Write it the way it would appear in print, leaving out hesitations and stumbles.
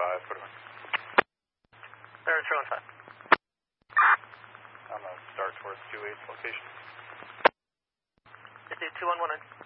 215, put him in. There, 215. I'm going to start towards 28's location. Is it 2119?